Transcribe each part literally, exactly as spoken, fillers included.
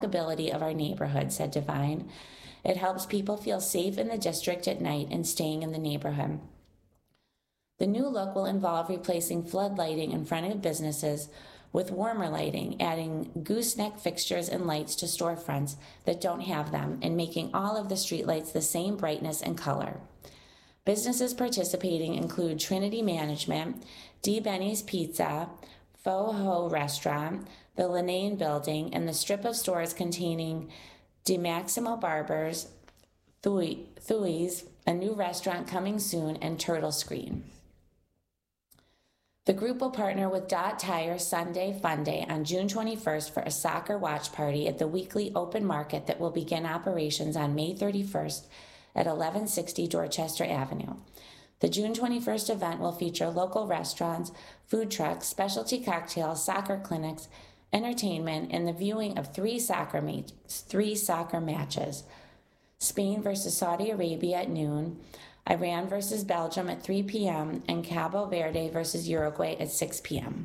walkability of our neighborhood, said Devine. It helps people feel safe in the district at night and staying in the neighborhood. The new look will involve replacing flood lighting in front of businesses with warmer lighting, adding gooseneck fixtures and lights to storefronts that don't have them, and making all of the streetlights the same brightness and color. Businesses participating include Trinity Management, D. Benny's Pizza, Faux Ho Restaurant, the Linane Building, and the strip of stores containing De Maximo Barbers, Thui's, a new restaurant coming soon, and Turtle Screen. The group will partner with Dot Tire Sunday Fun Day on June twenty-first for a soccer watch party at the weekly open market that will begin operations on May thirty-first at eleven sixty Dorchester Avenue. The June twenty-first event will feature local restaurants, food trucks, specialty cocktails, soccer clinics, entertainment, and the viewing of three soccer, ma- three soccer matches. Spain versus Saudi Arabia at noon, Iran versus Belgium at three p.m., and Cabo Verde versus Uruguay at six p.m.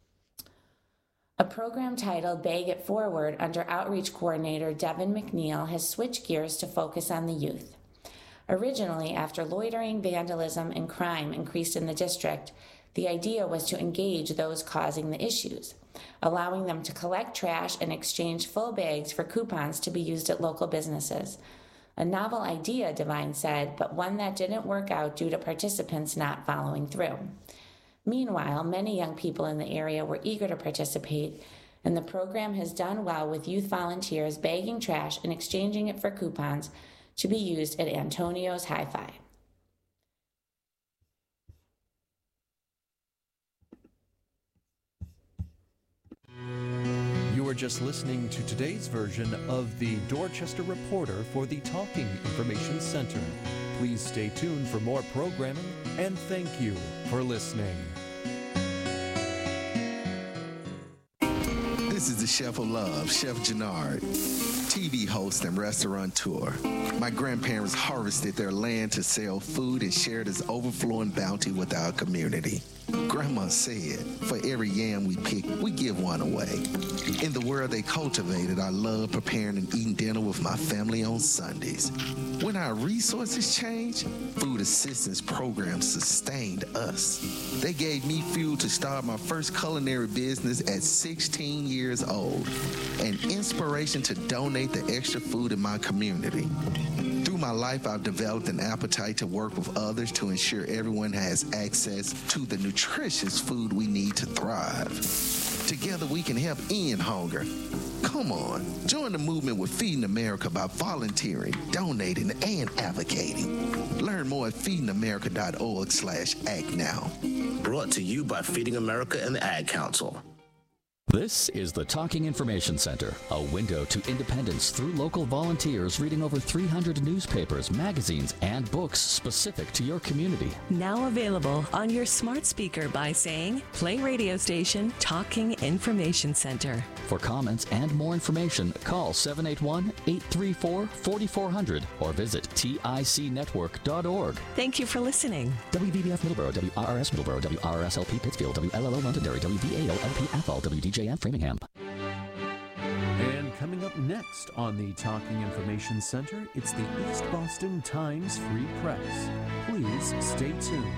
A program titled Bag It Forward under Outreach Coordinator Devin McNeil has switched gears to focus on the youth. Originally, after loitering, vandalism, and crime increased in the district, the idea was to engage those causing the issues, allowing them to collect trash and exchange full bags for coupons to be used at local businesses. A novel idea, Devine said, but one that didn't work out due to participants not following through. Meanwhile, many young people in the area were eager to participate, and the program has done well with youth volunteers bagging trash and exchanging it for coupons to be used at Antonio's Hi-Fi. You are just listening to today's version of the Dorchester Reporter for the Talking Information Center. Please stay tuned for more programming, and thank you for listening. This is the Chef of Love, Chef Jannard, T V host and restaurateur. My grandparents harvested their land to sell food and share this overflowing bounty with our community. Grandma said, for every yam we pick, we give one away. In the world they cultivated, I love preparing and eating dinner with my family on Sundays. When our resources changed, food assistance programs sustained us. They gave me fuel to start my first culinary business at sixteen years old, and inspiration to donate the extra food in my community. Through my life, I've developed an appetite to work with others to ensure everyone has access to the nutritious food we need to thrive. Together, we can help end hunger. Come on, join the movement with Feeding America by volunteering, donating, and advocating. Learn more at feedingamerica.org slash act now. Brought to you by Feeding America and the Ad Council. This is the Talking Information Center, a window to independence through local volunteers reading over three hundred newspapers, magazines, and books specific to your community. Now available on your smart speaker by saying, play radio station Talking Information Center. For comments and more information, call seven eight one, eight three four, four four zero zero or visit tic network dot org. Thank you for listening. W V B F Middleborough, W R R S Middleborough, W R R S L P Pittsfield, W L L O Londonderry, W V A O L P Athol, W D J F Framingham. And coming up next on the Talking Information Center, it's the East Boston Times Free Press. Please stay tuned.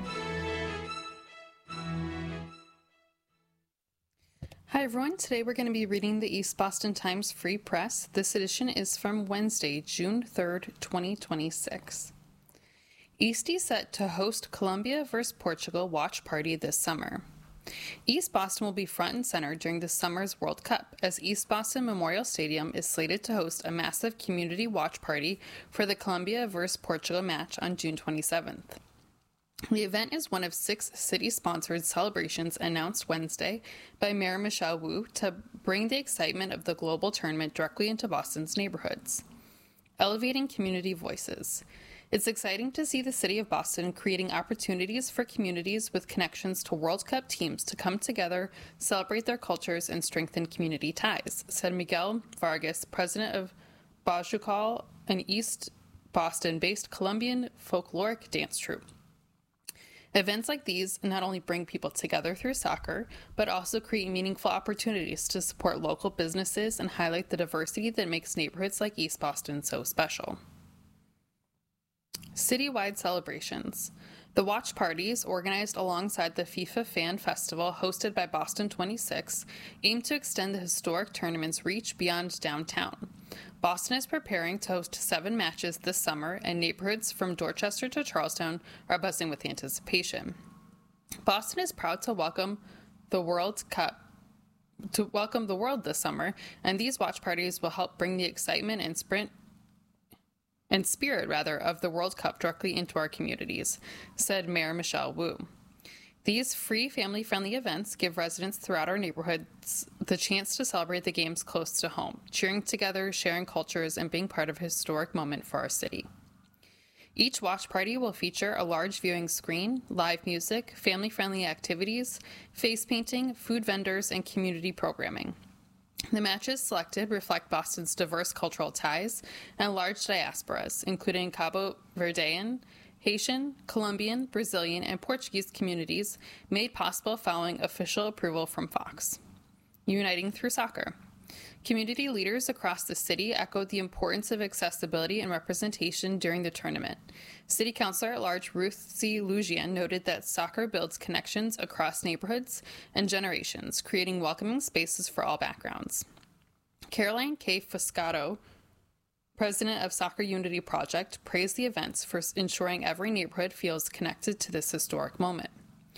Hi everyone, today we're going to be reading the East Boston Times Free Press. This edition is from Wednesday, June third, twenty twenty-six. Eastie set to host Colombia versus Portugal watch party this summer. East Boston will be front and center during this summer's World Cup, as East Boston Memorial Stadium is slated to host a massive community watch party for the Colombia versus Portugal match on June twenty-seventh. The event is one of six city-sponsored celebrations announced Wednesday by Mayor Michelle Wu to bring the excitement of the global tournament directly into Boston's neighborhoods. Elevating community voices. It's exciting to see the city of Boston creating opportunities for communities with connections to World Cup teams to come together, celebrate their cultures, and strengthen community ties, said Miguel Vargas, president of Bajucal, an East Boston-based Colombian folkloric dance troupe. Events like these not only bring people together through soccer, but also create meaningful opportunities to support local businesses and highlight the diversity that makes neighborhoods like East Boston so special. Citywide celebrations. The watch parties, organized alongside the FIFA Fan Festival hosted by Boston twenty-six, aim to extend the historic tournament's reach beyond downtown. Boston is preparing to host seven matches this summer, and neighborhoods from Dorchester to Charlestown are buzzing with anticipation. Boston is proud to welcome the World Cup to welcome the world this summer, and these watch parties will help bring the excitement and sprint and spirit, rather, of the World Cup directly into our communities, said Mayor Michelle Wu. These free, family-friendly events give residents throughout our neighborhoods the chance to celebrate the games close to home, cheering together, sharing cultures, and being part of a historic moment for our city. Each watch party will feature a large viewing screen, live music, family-friendly activities, face painting, food vendors, and community programming. The matches selected reflect Boston's diverse cultural ties and large diasporas, including Cabo Verdean, Haitian, Colombian, Brazilian, and Portuguese communities, made possible following official approval from Fox. Uniting through soccer. Community leaders across the city echoed the importance of accessibility and representation during the tournament. City Councilor at Large Ruth C. Lugian noted that soccer builds connections across neighborhoods and generations, creating welcoming spaces for all backgrounds. Caroline K. Fuscato, president of Soccer Unity Project, praised the events for ensuring every neighborhood feels connected to this historic moment.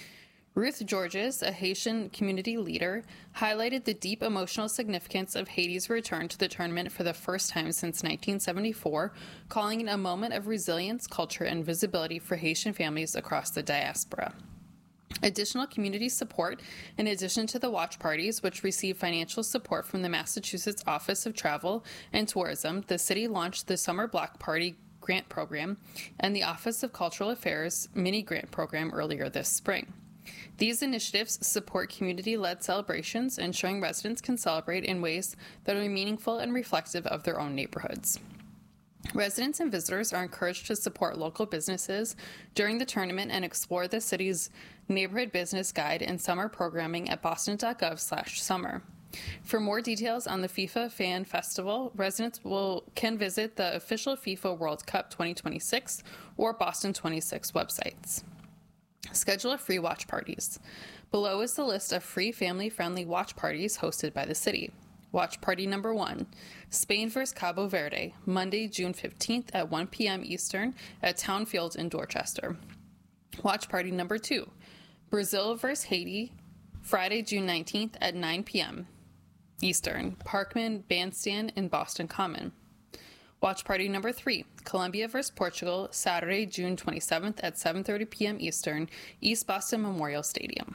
Ruth Georges, a Haitian community leader, highlighted the deep emotional significance of Haiti's return to the tournament for the first time since nineteen seventy-four, calling it a moment of resilience, culture, and visibility for Haitian families across the diaspora. Additional community support, in addition to the watch parties, which receive financial support from the Massachusetts Office of Travel and Tourism, the city launched the Summer Block Party Grant Program and the Office of Cultural Affairs Mini Grant Program earlier this spring. These initiatives support community-led celebrations, ensuring residents can celebrate in ways that are meaningful and reflective of their own neighborhoods. Residents and visitors are encouraged to support local businesses during the tournament and explore the city's neighborhood business guide and summer programming at boston dot gov slash summer. For more details on the FIFA Fan Festival, residents will can visit the official FIFA World Cup twenty twenty-six or Boston twenty-six websites. Schedule of free watch parties. Below is the list of free family-friendly watch parties hosted by the city. Watch party number one, Spain versus Cabo Verde, Monday, June fifteenth at one p.m. Eastern at Town Field in Dorchester. Watch party number two, Brazil versus Haiti, Friday, June nineteenth at nine p.m. Eastern, Parkman Bandstand in Boston Common. Watch party number three, Colombia versus Portugal, Saturday, June twenty-seventh at seven thirty p.m. Eastern, East Boston Memorial Stadium.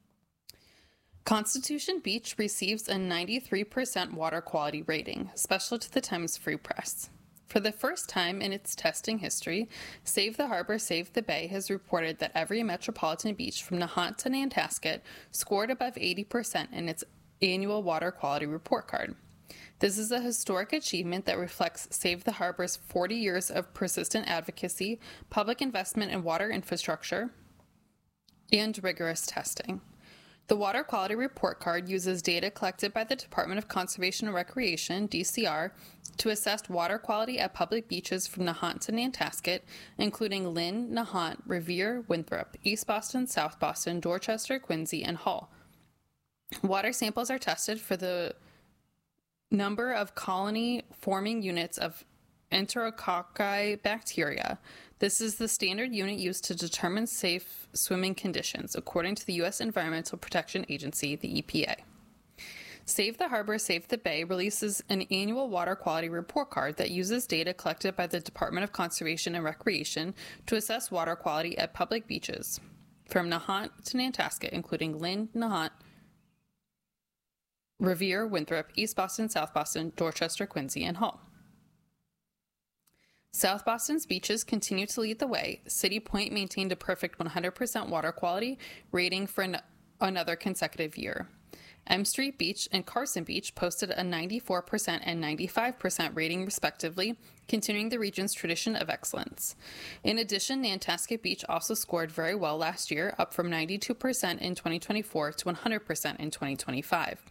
Constitution Beach receives a ninety-three percent water quality rating, special to the Times Free Press. For the first time in its testing history, Save the Harbor, Save the Bay has reported that every metropolitan beach from Nahant to Nantasket scored above eighty percent in its annual water quality report card. This is a historic achievement that reflects Save the Harbor's forty years of persistent advocacy, public investment in water infrastructure, and rigorous testing. The Water Quality Report Card uses data collected by the Department of Conservation and Recreation, D C R, to assess water quality at public beaches from Nahant to Nantasket, including Lynn, Nahant, Revere, Winthrop, East Boston, South Boston, Dorchester, Quincy, and Hull. Water samples are tested for the number of colony-forming units of Enterococci bacteria. This is the standard unit used to determine safe swimming conditions, according to the U S Environmental Protection Agency, the E P A. Save the Harbor, Save the Bay releases an annual water quality report card that uses data collected by the Department of Conservation and Recreation to assess water quality at public beaches from Nahant to Nantasket, including Lynn, Nahant, Revere, Winthrop, East Boston, South Boston, Dorchester, Quincy, and Hull. South Boston's beaches continue to lead the way. City Point maintained a perfect one hundred percent water quality rating for an- another consecutive year. M Street Beach and Carson Beach posted a ninety-four percent and ninety-five percent rating respectively, continuing the region's tradition of excellence. In addition, Nantasket Beach also scored very well last year, up from ninety-two percent in twenty twenty-four to one hundred percent in twenty twenty-five.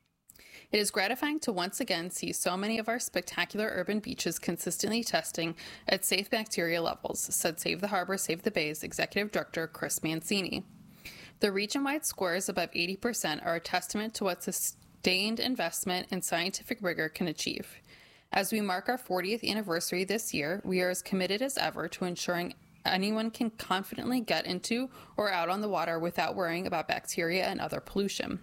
It is gratifying to once again see so many of our spectacular urban beaches consistently testing at safe bacteria levels, said Save the Harbor, Save the Bay's Executive Director Chris Mancini. The region-wide scores above eighty percent are a testament to what sustained investment and scientific rigor can achieve. As we mark our fortieth anniversary this year, we are as committed as ever to ensuring anyone can confidently get into or out on the water without worrying about bacteria and other pollution.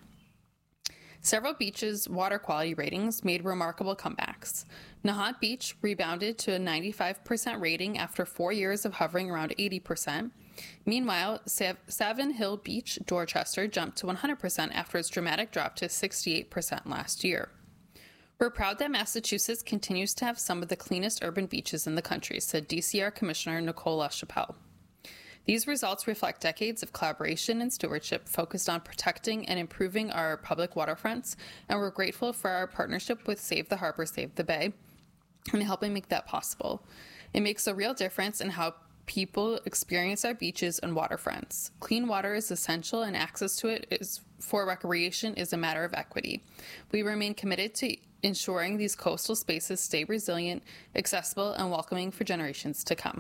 Several beaches' water quality ratings made remarkable comebacks. Nahant Beach rebounded to a ninety-five percent rating after four years of hovering around eighty percent. Meanwhile, Sav- Savin Hill Beach, Dorchester, jumped to one hundred percent after its dramatic drop to sixty-eight percent last year. We're proud that Massachusetts continues to have some of the cleanest urban beaches in the country, said D C R Commissioner Nicole LaChapelle. These results reflect decades of collaboration and stewardship focused on protecting and improving our public waterfronts, and we're grateful for our partnership with Save the Harbor, Save the Bay in helping make that possible. It makes a real difference in how people experience our beaches and waterfronts. Clean water is essential, and access to it is for recreation is a matter of equity. We remain committed to ensuring these coastal spaces stay resilient, accessible, and welcoming for generations to come.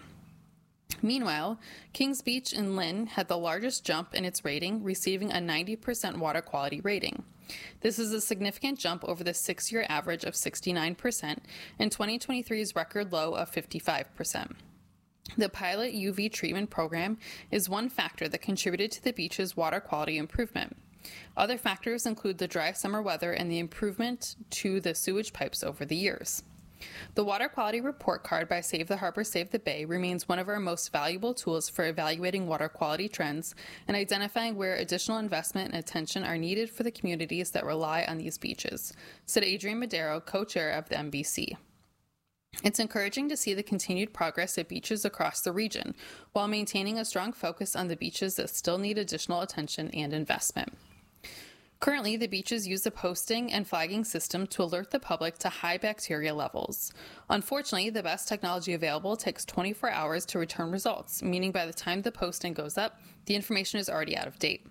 Meanwhile, Kings Beach in Lynn had the largest jump in its rating, receiving a ninety percent water quality rating. This is a significant jump over the six-year average of sixty-nine percent and twenty twenty-three's record low of fifty-five percent. The pilot U V treatment program is one factor that contributed to the beach's water quality improvement. Other factors include the dry summer weather and the improvement to the sewage pipes over the years. The Water Quality Report Card by Save the Harbor, Save the Bay remains one of our most valuable tools for evaluating water quality trends and identifying where additional investment and attention are needed for the communities that rely on these beaches, said Adrian Madero, co-chair of the M B C. It's encouraging to see the continued progress at beaches across the region, while maintaining a strong focus on the beaches that still need additional attention and investment. Currently, the beaches use a posting and flagging system to alert the public to high bacteria levels. Unfortunately, the best technology available takes twenty-four hours to return results, meaning by the time the posting goes up, the information is already out of date.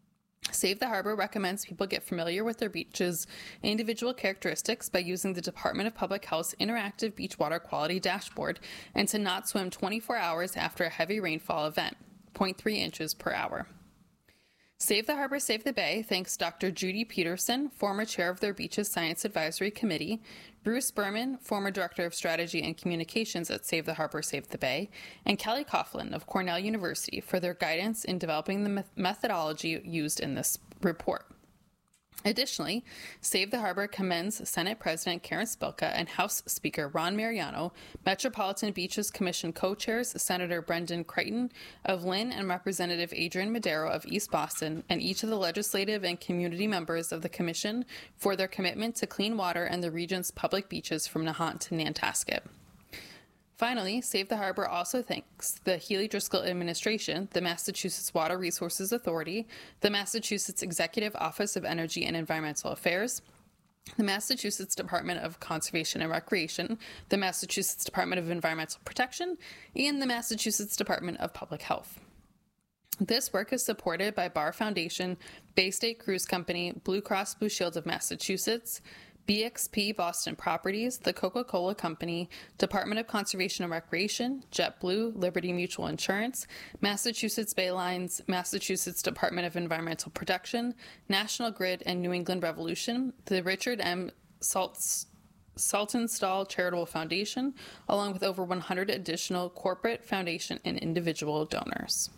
Save the Harbor recommends people get familiar with their beach's individual characteristics by using the Department of Public Health's interactive beach water quality dashboard, and to not swim twenty-four hours after a heavy rainfall event, zero point three inches per hour. Save the Harbor, Save the Bay thanks Doctor Judy Peterson, former chair of their Beaches Science Advisory Committee, Bruce Berman, former director of strategy and communications at Save the Harbor, Save the Bay, and Kelly Coughlin of Cornell University for their guidance in developing the methodology used in this report. Additionally, Save the Harbor commends Senate President Karen Spilka and House Speaker Ron Mariano, Metropolitan Beaches Commission co-chairs Senator Brendan Creighton of Lynn and Representative Adrian Madero of East Boston, and each of the legislative and community members of the commission for their commitment to clean water and the region's public beaches from Nahant to Nantasket. Finally, Save the Harbor also thanks the Healey-Driscoll administration, the Massachusetts Water Resources Authority, the Massachusetts Executive Office of Energy and Environmental Affairs, the Massachusetts Department of Conservation and Recreation, the Massachusetts Department of Environmental Protection, and the Massachusetts Department of Public Health. This work is supported by Barr Foundation, Bay State Cruise Company, Blue Cross Blue Shield of Massachusetts, B X P Boston Properties, the Coca-Cola Company, Department of Conservation and Recreation, JetBlue, Liberty Mutual Insurance, Massachusetts Bay Lines, Massachusetts Department of Environmental Protection, National Grid, and New England Revolution, the Richard M. Saltz Saltonstall Charitable Foundation, along with over one hundred additional corporate, foundation, and individual donors.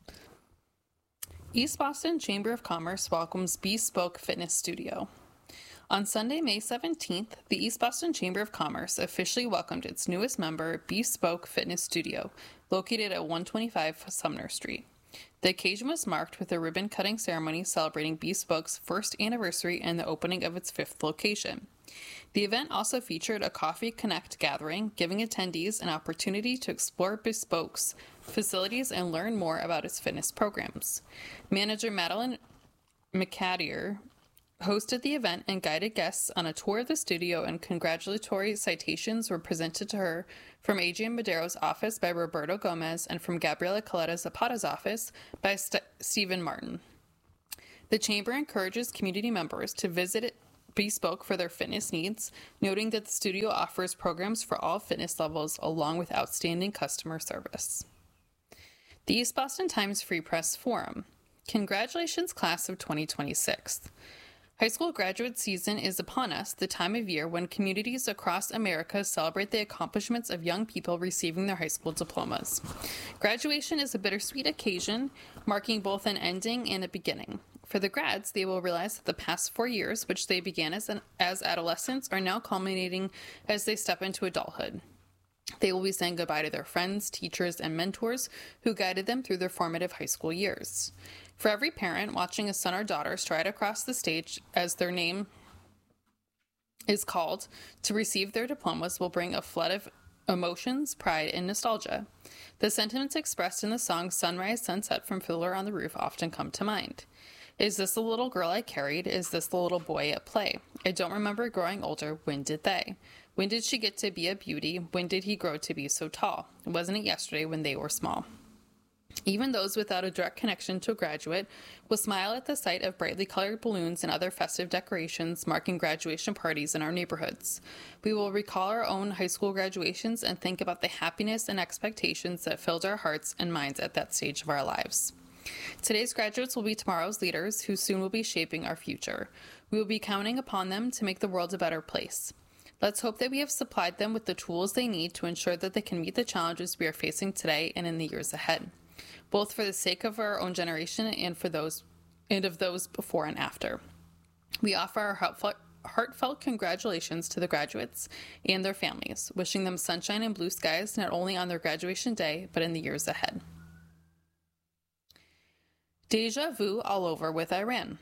East Boston Chamber of Commerce welcomes Bespoke Fitness Studio. On Sunday, May seventeenth, the East Boston Chamber of Commerce officially welcomed its newest member, Bespoke Fitness Studio, located at one twenty-five Sumner Street. The occasion was marked with a ribbon-cutting ceremony celebrating Bespoke's first anniversary and the opening of its fifth location. The event also featured a Coffee Connect gathering, giving attendees an opportunity to explore Bespoke's facilities and learn more about its fitness programs. Manager Madeline McAteer hosted the event and guided guests on a tour of the studio, and congratulatory citations were presented to her from Adrian Madero's office by Roberto Gomez and from Gabriela Coletta Zapata's office by St- Stephen Martin. The Chamber encourages community members to visit it bespoke for their fitness needs, noting that the studio offers programs for all fitness levels along with outstanding customer service. The East Boston Times Free Press Forum. Congratulations, class of twenty twenty-six. High school graduate season is upon us, the time of year when communities across America celebrate the accomplishments of young people receiving their high school diplomas. Graduation is a bittersweet occasion, marking both an ending and a beginning. For the grads, they will realize that the past four years, which they began as, an, as adolescents, are now culminating as they step into adulthood. They will be saying goodbye to their friends, teachers, and mentors who guided them through their formative high school years. For every parent, watching a son or daughter stride across the stage as their name is called to receive their diplomas will bring a flood of emotions, pride, and nostalgia. The sentiments expressed in the song Sunrise, Sunset from Fiddler on the Roof often come to mind. Is this the little girl I carried? Is this the little boy at play? I don't remember growing older. When did they? When did she get to be a beauty? When did he grow to be so tall? Wasn't it yesterday when they were small? Even those without a direct connection to a graduate will smile at the sight of brightly colored balloons and other festive decorations marking graduation parties in our neighborhoods. We will recall our own high school graduations and think about the happiness and expectations that filled our hearts and minds at that stage of our lives. Today's graduates will be tomorrow's leaders who soon will be shaping our future. We will be counting upon them to make the world a better place. Let's hope that we have supplied them with the tools they need to ensure that they can meet the challenges we are facing today and in the years ahead, both for the sake of our own generation and for those and of those before and after. We offer our heartfelt, heartfelt congratulations to the graduates and their families, wishing them sunshine and blue skies not only on their graduation day, but in the years ahead. Deja vu all over with Iran.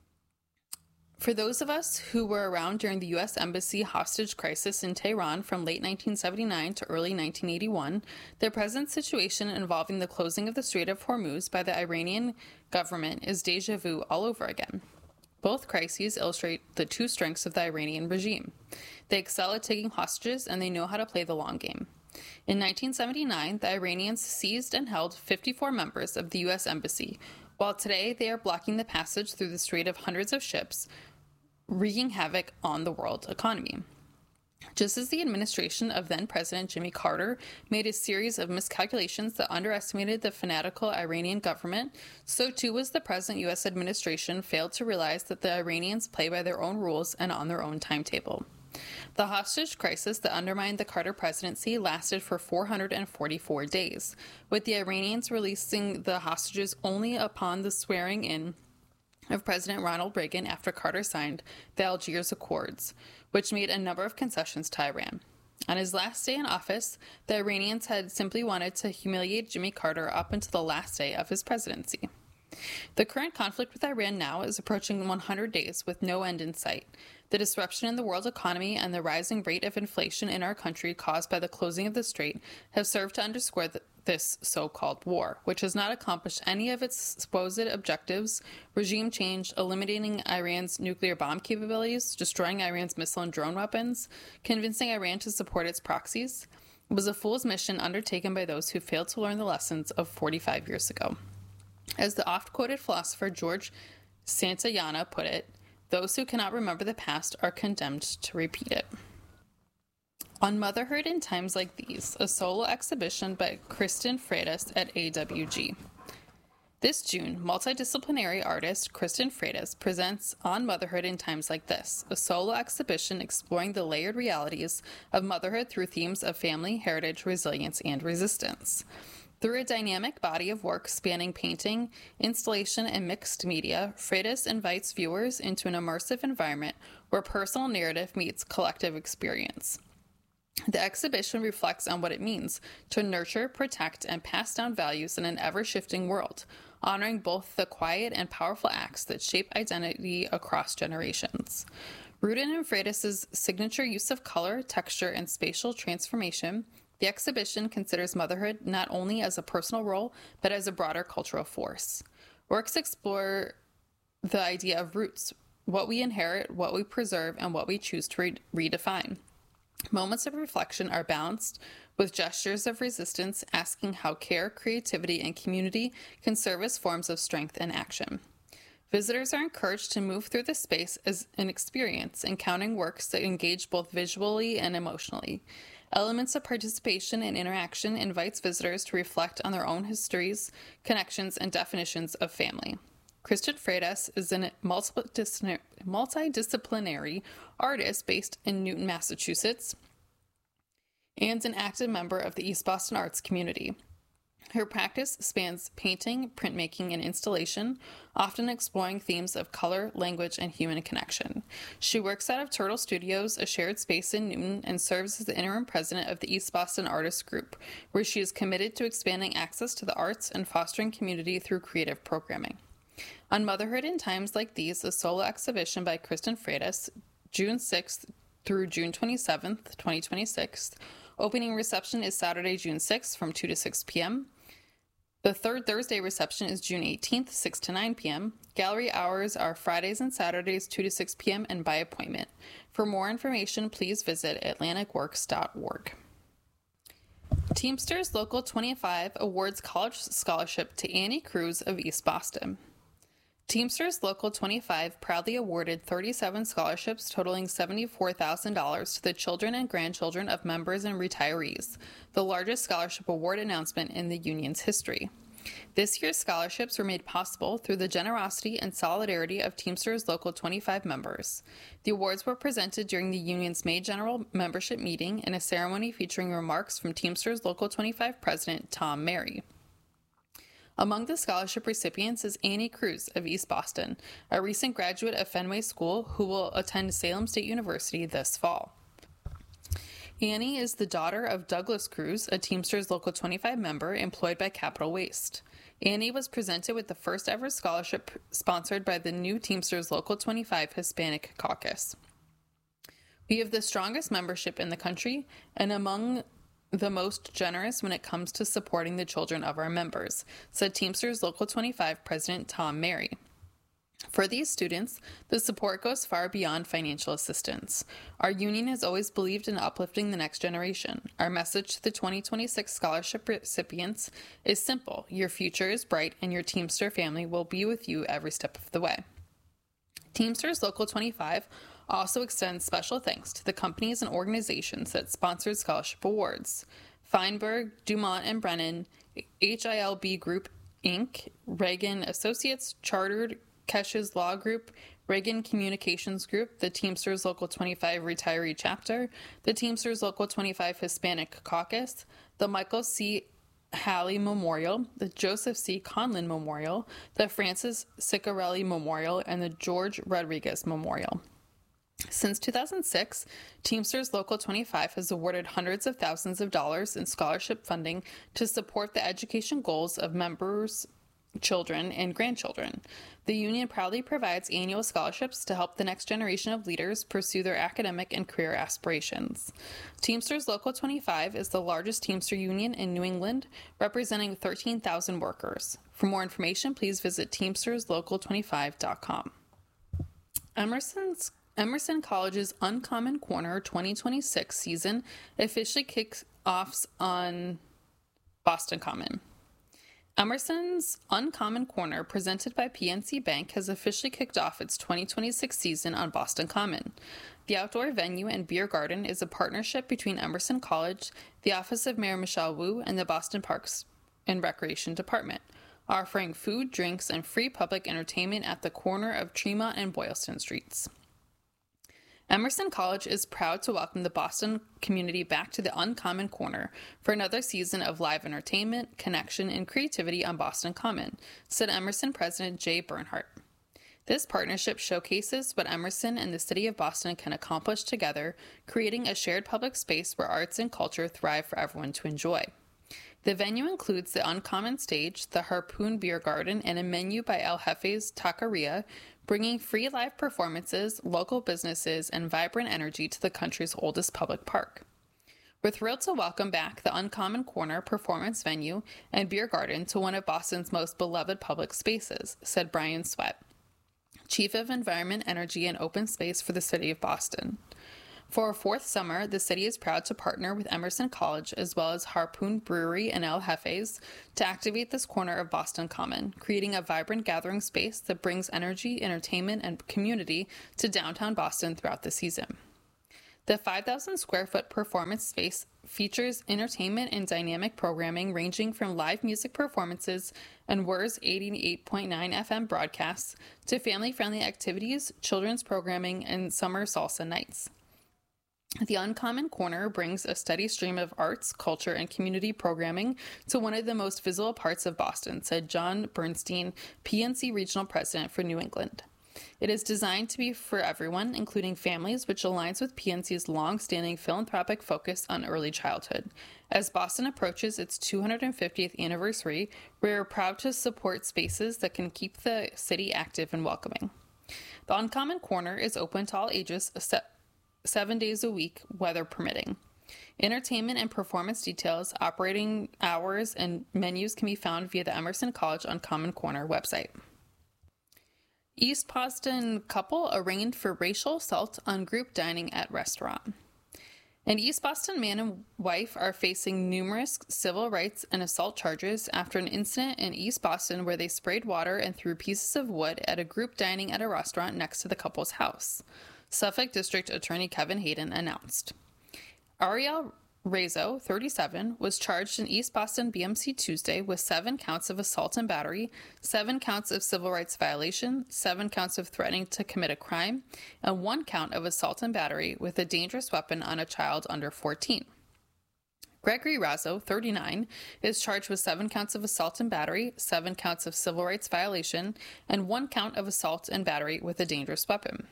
For those of us who were around during the U S Embassy hostage crisis in Tehran from late nineteen seventy-nine to early nineteen eighty-one, the present situation involving the closing of the Strait of Hormuz by the Iranian government is deja vu all over again. Both crises illustrate the two strengths of the Iranian regime. They excel at taking hostages, and they know how to play the long game. In nineteen seventy-nine, the Iranians seized and held fifty-four members of the U S Embassy, while today they are blocking the passage through the strait of hundreds of ships, wreaking havoc on the world economy. Just as the administration of then-President Jimmy Carter made a series of miscalculations that underestimated the fanatical Iranian government, so too was the present U S administration failed to realize that the Iranians play by their own rules and on their own timetable. The hostage crisis that undermined the Carter presidency lasted for four hundred forty-four days, with the Iranians releasing the hostages only upon the swearing in of President Ronald Reagan after Carter signed the Algiers Accords, which made a number of concessions to Iran. On his last day in office, the Iranians had simply wanted to humiliate Jimmy Carter up until the last day of his presidency. The current conflict with Iran now is approaching one hundred days with no end in sight. The disruption in the world economy and the rising rate of inflation in our country caused by the closing of the strait have served to underscore the, this so-called war, which has not accomplished any of its supposed objectives: regime change, eliminating Iran's nuclear bomb capabilities, destroying Iran's missile and drone weapons, convincing Iran to support its proxies. It was a fool's mission undertaken by those who failed to learn the lessons of forty-five years ago. As the oft-quoted philosopher George Santayana put it, those who cannot remember the past are condemned to repeat it. On Motherhood in Times Like These, a solo exhibition by Kristen Freitas at A W G. This June, multidisciplinary artist Kristen Freitas presents On Motherhood in Times Like This, a solo exhibition exploring the layered realities of motherhood through themes of family, heritage, resilience, and resistance. Through a dynamic body of work spanning painting, installation, and mixed media, Freitas invites viewers into an immersive environment where personal narrative meets collective experience. The exhibition reflects on what it means to nurture, protect, and pass down values in an ever-shifting world, honoring both the quiet and powerful acts that shape identity across generations. Rooted in Freitas' signature use of color, texture, and spatial transformation, the exhibition considers motherhood not only as a personal role, but as a broader cultural force. Works explore the idea of roots, what we inherit, what we preserve, and what we choose to re- redefine. Moments of reflection are balanced with gestures of resistance, asking how care, creativity, and community can serve as forms of strength and action. Visitors are encouraged to move through the space as an experience, encountering works that engage both visually and emotionally. Elements of participation and interaction invites visitors to reflect on their own histories, connections, and definitions of family. Kristen Freitas is a multidisciplinary artist based in Newton, Massachusetts, and an active member of the East Boston arts community. Her practice spans painting, printmaking, and installation, often exploring themes of color, language, and human connection. She works out of Turtle Studios, a shared space in Newton, and serves as the interim president of the East Boston Artists Group, where she is committed to expanding access to the arts and fostering community through creative programming. On Motherhood in Times Like These, a solo exhibition by Kristen Freitas, June sixth through June twenty-seventh, twenty twenty-six. Opening reception is Saturday, June sixth from two to six p.m. The third Thursday reception is June eighteenth, six to nine p.m. Gallery hours are Fridays and Saturdays, two to six p.m. and by appointment. For more information, please visit atlantic works dot org. Teamsters Local twenty-five awards college scholarship to Annie Cruz of East Boston. Teamsters Local twenty-five proudly awarded thirty-seven scholarships totaling seventy-four thousand dollars to the children and grandchildren of members and retirees, the largest scholarship award announcement in the union's history. This year's scholarships were made possible through the generosity and solidarity of Teamsters Local twenty-five members. The awards were presented during the union's May General Membership Meeting in a ceremony featuring remarks from Teamsters Local twenty-five President Tom Mary. Among the scholarship recipients is Annie Cruz of East Boston, a recent graduate of Fenway School who will attend Salem State University this fall. Annie is the daughter of Douglas Cruz, a Teamsters Local twenty-five member employed by Capital Waste. Annie was presented with the first ever scholarship sponsored by the new Teamsters Local twenty-five Hispanic Caucus. We have the strongest membership in the country and among the most generous when it comes to supporting the children of our members, said Teamsters Local twenty-five President Tom Mary. For these students, the support goes far beyond financial assistance. Our union has always believed in uplifting the next generation. Our message to the twenty twenty-six scholarship recipients is simple: your future is bright and your Teamster family will be with you every step of the way. Teamsters Local twenty-five also extends special thanks to the companies and organizations that sponsored scholarship awards: Feinberg, Dumont and Brennan, H I L B Group, Incorporated, Reagan Associates, Chartered, Keshes Law Group, Reagan Communications Group, the Teamsters Local twenty-five Retiree Chapter, the Teamsters Local twenty-five Hispanic Caucus, the Michael C. Halley Memorial, the Joseph C. Conlin Memorial, the Francis Ciccarelli Memorial, and the George Rodriguez Memorial. Since two thousand six, Teamsters Local twenty-five has awarded hundreds of thousands of dollars in scholarship funding to support the education goals of members' children and grandchildren. The union proudly provides annual scholarships to help the next generation of leaders pursue their academic and career aspirations. Teamsters Local twenty-five is the largest Teamster union in New England, representing thirteen thousand workers. For more information, please visit teamsters local twenty-five dot com. Emerson's Emerson College's Uncommon Corner twenty twenty-six season officially kicks off on Boston Common. Emerson's Uncommon Corner, presented by P N C Bank, has officially kicked off its twenty twenty-six season on Boston Common. The outdoor venue and beer garden is a partnership between Emerson College, the Office of Mayor Michelle Wu, and the Boston Parks and Recreation Department, offering food, drinks, and free public entertainment at the corner of Tremont and Boylston Streets. Emerson College is proud to welcome the Boston community back to the Uncommon Corner for another season of live entertainment, connection, and creativity on Boston Common, said Emerson President Jay Bernhardt. This partnership showcases what Emerson and the city of Boston can accomplish together, creating a shared public space where arts and culture thrive for everyone to enjoy. The venue includes the Uncommon Stage, the Harpoon Beer Garden, and a menu by El Jefe's Taqueria, bringing free live performances, local businesses, and vibrant energy to the country's oldest public park. We're thrilled to welcome back the Uncommon Corner performance venue and beer garden to one of Boston's most beloved public spaces, said Brian Sweat. Chief of Environment, Energy, and Open Space for the City of Boston. For a fourth summer, the city is proud to partner with Emerson College as well as Harpoon Brewery and El Jefe's to activate this corner of Boston Common, creating a vibrant gathering space that brings energy, entertainment, and community to downtown Boston throughout the season. The five thousand square foot performance space features entertainment and dynamic programming ranging from live music performances and W E R S eighty-eight point nine F M broadcasts to family-friendly activities, children's programming, and summer salsa nights. The Uncommon Corner brings a steady stream of arts, culture, and community programming to one of the most visible parts of Boston, said John Bernstein, P N C Regional President for New England. It is designed to be for everyone, including families, which aligns with P N C's long-standing philanthropic focus on early childhood. As Boston approaches its two hundred fiftieth anniversary, we are proud to support spaces that can keep the city active and welcoming. The Uncommon Corner is open to all ages, except seven days a week, weather permitting. Entertainment and performance details, operating hours, and menus can be found via the Emerson College Uncommon Corner website. East Boston couple arraigned for racial assault on group dining at restaurant. An East Boston man and wife are facing numerous civil rights and assault charges after an incident in East Boston where they sprayed water and threw pieces of wood at a group dining at a restaurant next to the couple's house. Suffolk District Attorney Kevin Hayden announced. Ariel Rezo, thirty-seven, was charged in East Boston B M C Tuesday with seven counts of assault and battery, seven counts of civil rights violation, seven counts of threatening to commit a crime, and one count of assault and battery with a dangerous weapon on a child under fourteen. Gregory Razzo, thirty-nine, is charged with seven counts of assault and battery, seven counts of civil rights violation, and one count of assault and battery with a dangerous weapon.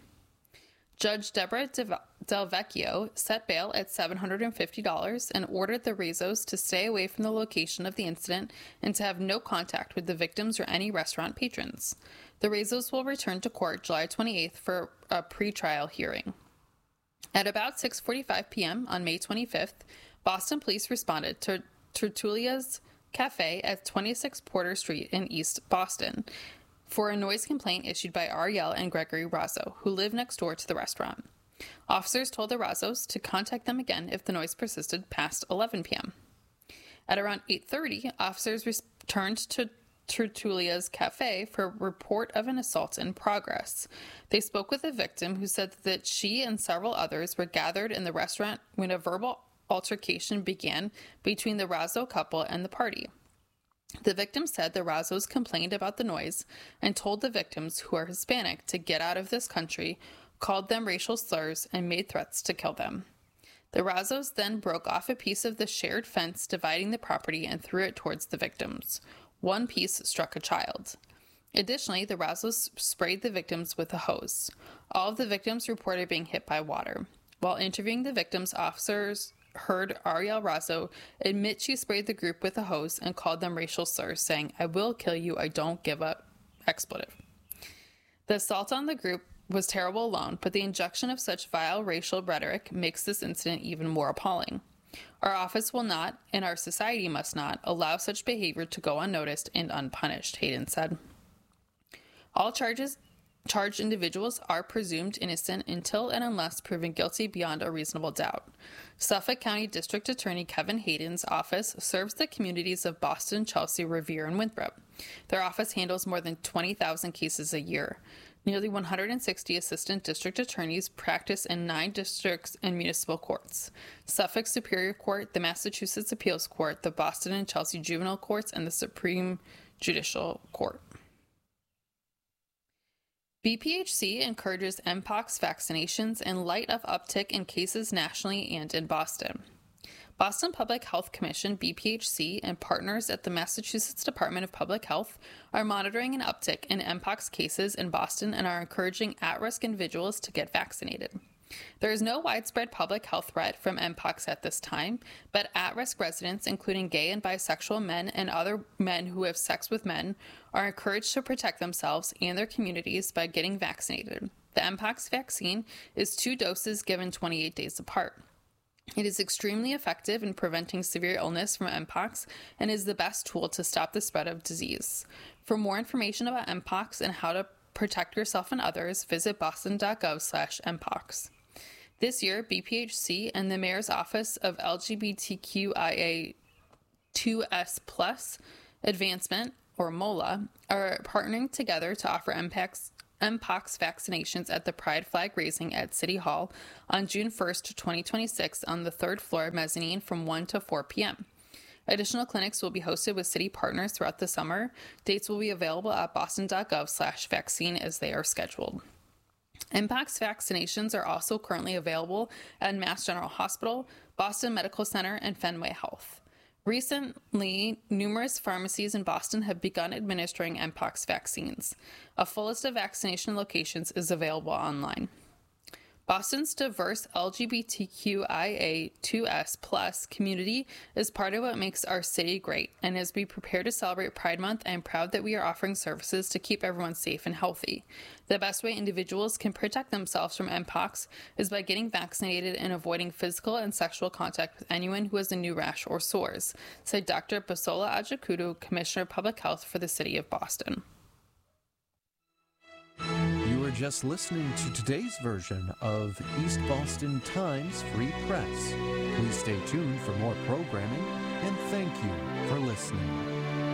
Judge Deborah Del Vecchio set bail at seven hundred fifty dollars and ordered the Rezos to stay away from the location of the incident and to have no contact with the victims or any restaurant patrons. The Rezos will return to court July twenty-eighth for a pre-trial hearing. At about six forty-five p.m. on May twenty-fifth, Boston police responded to Tertulia's Cafe at twenty-six Porter Street in East Boston for a noise complaint issued by Ariel and Gregory Razzo, who live next door to the restaurant. Officers told the Razzos to contact them again if the noise persisted past eleven p.m. At around eight thirty, officers returned to Tertulia's Cafe for a report of an assault in progress. They spoke with the victim, who said that she and several others were gathered in the restaurant when a verbal altercation began between the Razzo couple and the party. The victim said the Razzos complained about the noise and told the victims, who are Hispanic, to get out of this country, called them racial slurs, and made threats to kill them. The Razzos then broke off a piece of the shared fence dividing the property and threw it towards the victims. One piece struck a child. Additionally, the Razzos sprayed the victims with a hose. All of the victims reported being hit by water. While interviewing the victims, officers heard Ariel Razzo admit she sprayed the group with a hose and called them racial slurs, saying, "I will kill you, I don't give up," expletive. The assault on the group was terrible alone, but the injection of such vile racial rhetoric makes this incident even more appalling. Our office will not, and our society must not, allow such behavior to go unnoticed and unpunished, Hayden said. All charges Charged individuals are presumed innocent until and unless proven guilty beyond a reasonable doubt. Suffolk County District Attorney Kevin Hayden's office serves the communities of Boston, Chelsea, Revere, and Winthrop. Their office handles more than twenty thousand cases a year. Nearly one hundred sixty assistant district attorneys practice in nine districts and municipal courts: Suffolk Superior Court, the Massachusetts Appeals Court, the Boston and Chelsea Juvenile Courts, and the Supreme Judicial Court. B P H C encourages Mpox vaccinations in light of uptick in cases nationally and in Boston. Boston Public Health Commission, B P H C, and partners at the Massachusetts Department of Public Health are monitoring an uptick in Mpox cases in Boston and are encouraging at-risk individuals to get vaccinated. There is no widespread public health threat from Mpox at this time, but at-risk residents, including gay and bisexual men and other men who have sex with men, are encouraged to protect themselves and their communities by getting vaccinated. The Mpox vaccine is two doses given twenty-eight days apart. It is extremely effective in preventing severe illness from Mpox and is the best tool to stop the spread of disease. For more information about Mpox and how to protect yourself and others, visit boston.gov slash mpox. This year, B P H C and the Mayor's Office of L G B T Q I A two S plus Advancement, or MOLA, are partnering together to offer Mpox, Mpox vaccinations at the Pride Flag Raising at City Hall on June first, twenty twenty-six on the third floor mezzanine from one to four p.m. Additional clinics will be hosted with city partners throughout the summer. Dates will be available at boston.gov slash vaccine as they are scheduled. Mpox vaccinations are also currently available at Mass General Hospital, Boston Medical Center, and Fenway Health. Recently, numerous pharmacies in Boston have begun administering Mpox vaccines. A full list of vaccination locations is available online. Boston's diverse L G B T Q I A two S plus community is part of what makes our city great, and as we prepare to celebrate Pride Month, I am proud that we are offering services to keep everyone safe and healthy. The best way individuals can protect themselves from Mpox is by getting vaccinated and avoiding physical and sexual contact with anyone who has a new rash or sores, said Doctor Basola Ajakudu, Commissioner of Public Health for the City of Boston. You are just listening to today's version of East Boston Times Free Press. Please stay tuned for more programming, and thank you for listening.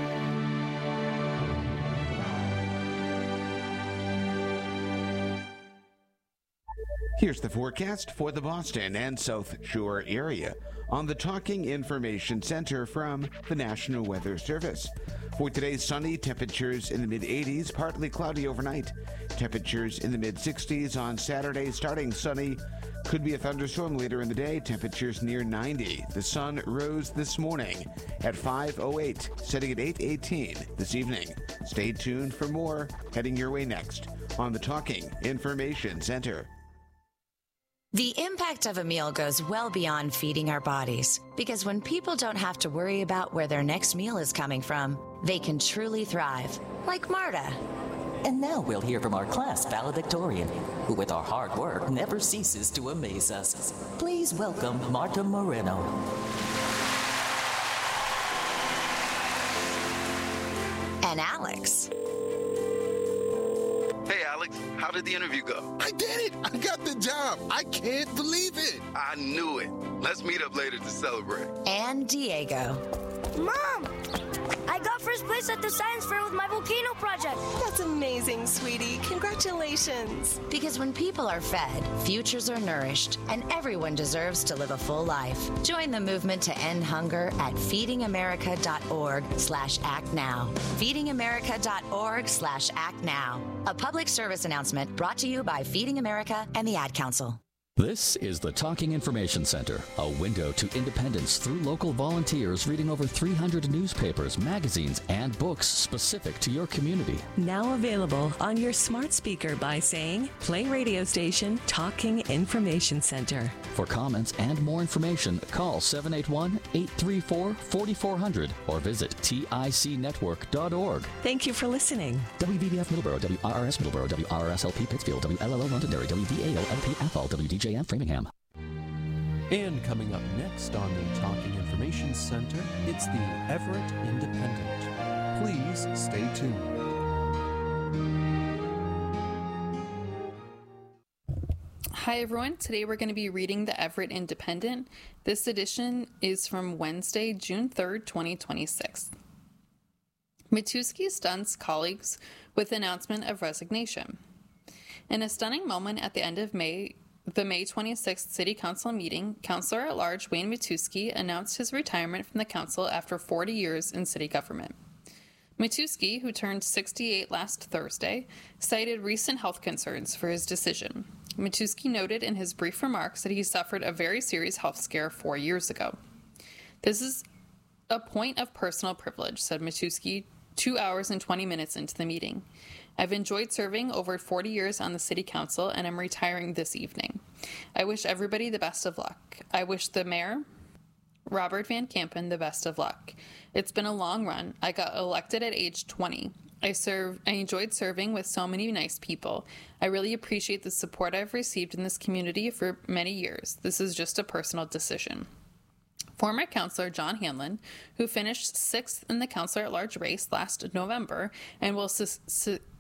Here's the forecast for the Boston and South Shore area on the Talking Information Center from the National Weather Service. For today, sunny, temperatures in the mid-eighties, partly cloudy overnight. Temperatures in the mid-sixties on Saturday, starting sunny. Could be a thunderstorm later in the day, temperatures near ninety. The sun rose this morning at five oh eight, setting at eight eighteen this evening. Stay tuned for more heading your way next on the Talking Information Center. The impact of a meal goes well beyond feeding our bodies, because when people don't have to worry about where their next meal is coming from, they can truly thrive, like Marta. And now we'll hear from our class valedictorian, who with our hard work never ceases to amaze us. Please welcome Marta Moreno. And Alex. Hey, Alex, how did the interview go? I did it! I got the job! I can't believe it! I knew it. Let's meet up later to celebrate. And Diego. Mom! I got first place at the science fair with my volcano project. That's amazing, sweetie. Congratulations. Because when people are fed, futures are nourished, and everyone deserves to live a full life. Join the movement to end hunger at feedingamerica.org slash act now. feedingamerica.org slash act now. A public service announcement brought to you by Feeding America and the Ad Council. This is the Talking Information Center, a window to independence through local volunteers reading over three hundred newspapers, magazines, and books specific to your community. Now available on your smart speaker by saying, play radio station Talking Information Center. For comments and more information, call seven eight one, eight three four, four four zero zero or visit tic network dot org. Thank you for listening. W V B F Middleborough, W R R S Middleborough, W R R S L P Pittsfield, W L L O Londonderry, W V A O L P Athol, W D J M Framingham. And coming up next on the Talking Information Center, it's the Everett Independent. Please stay tuned. Hi everyone, today we're going to be reading the Everett Independent. This edition is from Wednesday, June third, twenty twenty-six. Matuski stuns colleagues with announcement of resignation. In a stunning moment at the end of May, the May twenty-sixth City Council meeting, Councilor at Large Wayne Matuski announced his retirement from the council after forty years in city government. Matuski, who turned sixty-eight last Thursday, cited recent health concerns for his decision. Matuski noted in his brief remarks that he suffered a very serious health scare four years ago. This is a point of personal privilege, said Matuski two hours and twenty minutes into the meeting. I've enjoyed serving over forty years on the City Council, and I'm retiring this evening. I wish everybody the best of luck. I wish the mayor, Robert Van Kampen, the best of luck. It's been a long run. I got elected at age twenty. I serve. I enjoyed serving with so many nice people. I really appreciate the support I've received in this community for many years. This is just a personal decision. Former Councillor John Hanlon, who finished sixth in the Councillor at Large race last November and will su- su-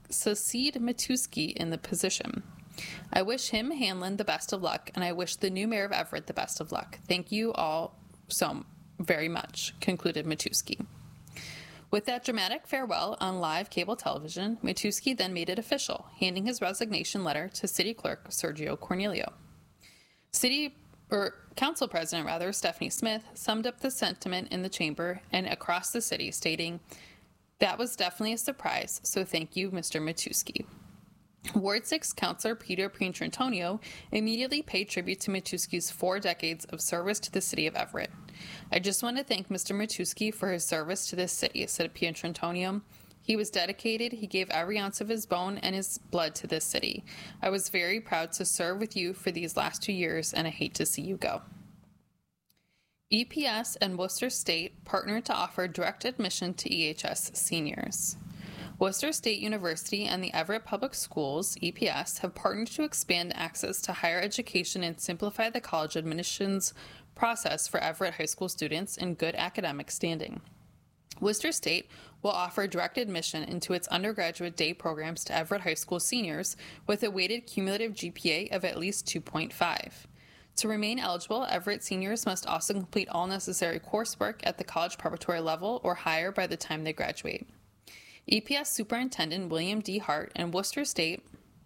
succeed Matuski in the position. I wish him, Hanlon, the best of luck, and I wish the new mayor of Everett the best of luck. Thank you all so very much, concluded Matuski. With that dramatic farewell on live cable television, Matuski then made it official, handing his resignation letter to City Clerk Sergio Cornelio. City or Council President, rather, Stephanie Smith, summed up the sentiment in the chamber and across the city, stating, "That was definitely a surprise, so thank you, Mister Matuski." Ward six Councillor Peter Pietrantonio immediately paid tribute to Matuski's four decades of service to the city of Everett. "I just want to thank Mister Matuski for his service to this city," said Pietrantonio. "He was dedicated, he gave every ounce of his bone and his blood to this city. I was very proud to serve with you for these last two years, and I hate to see you go." E P S and Worcester State partnered to offer direct admission to E H S seniors. Worcester State University and the Everett Public Schools, E P S, have partnered to expand access to higher education and simplify the college admissions process for Everett High School students in good academic standing. Worcester State will offer direct admission into its undergraduate day programs to Everett High School seniors with a weighted cumulative G P A of at least two point five. To remain eligible, Everett seniors must also complete all necessary coursework at the college preparatory level or higher by the time they graduate. E P S Superintendent William D. Hart and Worcester State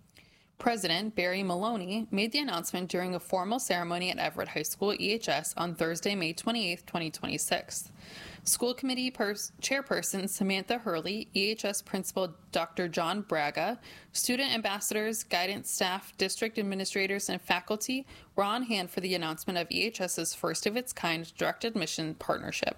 President Barry Maloney made the announcement during a formal ceremony at Everett High School E H S on Thursday, May twenty-eighth, twenty twenty-six. School Committee pers- Chairperson Samantha Hurley, E H S Principal Doctor John Braga, student ambassadors, guidance staff, district administrators, and faculty were on hand for the announcement of EHS's first-of-its-kind direct admission partnership.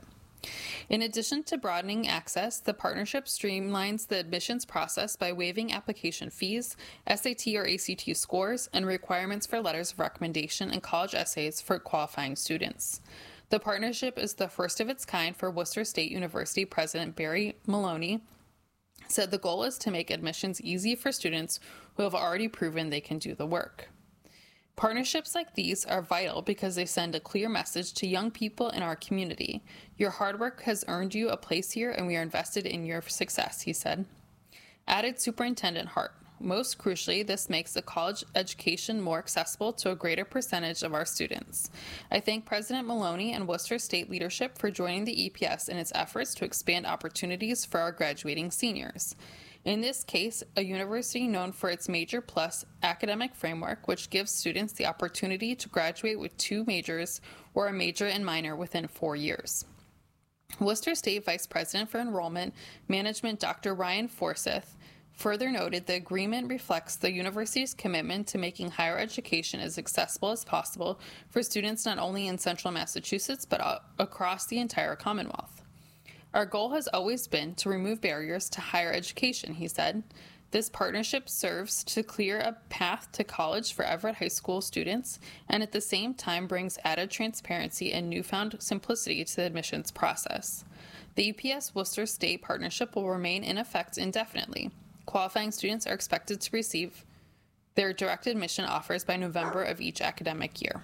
In addition to broadening access, the partnership streamlines the admissions process by waiving application fees, S A T or A C T scores, and requirements for letters of recommendation and college essays for qualifying students. The partnership is the first of its kind for Worcester State University President Barry Maloney said the goal is to make admissions easy for students who have already proven they can do the work. Partnerships like these are vital because they send a clear message to young people in our community. Your hard work has earned you a place here, and we are invested in your success, he said. Added Superintendent Hart. Most crucially, this makes the college education more accessible to a greater percentage of our students. I thank President Maloney and Worcester State leadership for joining the E P S in its efforts to expand opportunities for our graduating seniors. In this case, a university known for its Major Plus academic framework, which gives students the opportunity to graduate with two majors or a major and minor within four years. Worcester State Vice President for Enrollment Management Doctor Ryan Forsyth further noted the agreement reflects the university's commitment to making higher education as accessible as possible for students not only in central Massachusetts but across the entire Commonwealth. Our goal has always been to remove barriers to higher education, he said. This partnership serves to clear a path to college for Everett High School students and at the same time brings added transparency and newfound simplicity to the admissions process. The E P S Worcester State partnership will remain in effect indefinitely. Qualifying students are expected to receive their direct admission offers by November of each academic year.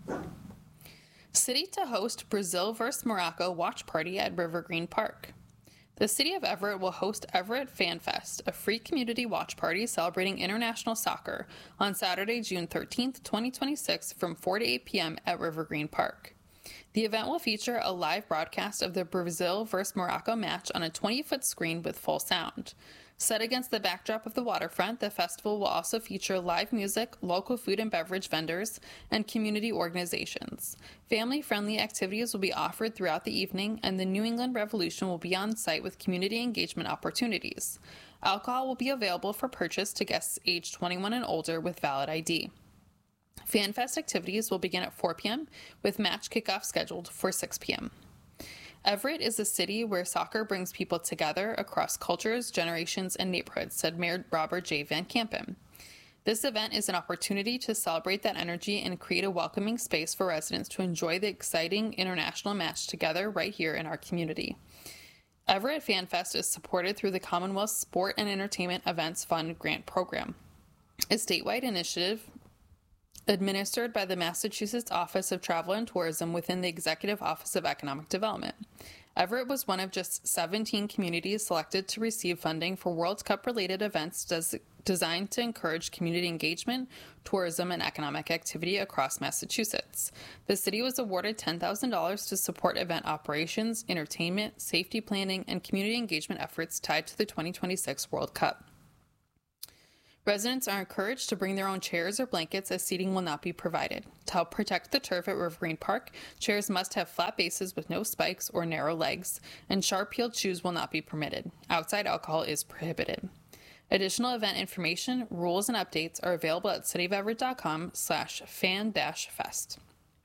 City to host Brazil versus Morocco watch party at River Green Park. The City of Everett will host Everett Fan Fest, a free community watch party celebrating international soccer, on Saturday, June thirteenth, twenty twenty-six from four to eight p.m. at River Green Park. The event will feature a live broadcast of the Brazil versus Morocco match on a twenty-foot screen with full sound. Set against the backdrop of the waterfront, the festival will also feature live music, local food and beverage vendors, and community organizations. Family-friendly activities will be offered throughout the evening, and the New England Revolution will be on site with community engagement opportunities. Alcohol will be available for purchase to guests aged twenty-one and older with valid I D. FanFest activities will begin at four p.m., with match kickoff scheduled for six p.m. Everett is a city where soccer brings people together across cultures, generations, and neighborhoods, said Mayor Robert J. Van Kampen. This event is an opportunity to celebrate that energy and create a welcoming space for residents to enjoy the exciting international match together right here in our community. Everett FanFest is supported through the Commonwealth Sport and Entertainment Events Fund grant program, a statewide initiative administered by the Massachusetts Office of Travel and Tourism within the Executive Office of Economic Development. Everett was one of just seventeen communities selected to receive funding for World Cup-related events des- designed to encourage community engagement, tourism, and economic activity across Massachusetts. The city was awarded ten thousand dollars to support event operations, entertainment, safety planning, and community engagement efforts tied to the twenty twenty-six World Cup. Residents are encouraged to bring their own chairs or blankets as seating will not be provided. To help protect the turf at Rivergreen Park, chairs must have flat bases with no spikes or narrow legs, and sharp-heeled shoes will not be permitted. Outside alcohol is prohibited. Additional event information, rules, and updates are available at cityofeverett.com slash fan-fest.